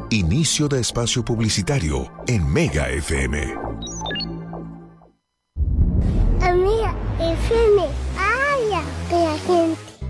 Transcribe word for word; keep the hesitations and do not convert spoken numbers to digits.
Inicio de espacio publicitario en Mega F M. Amiga F M.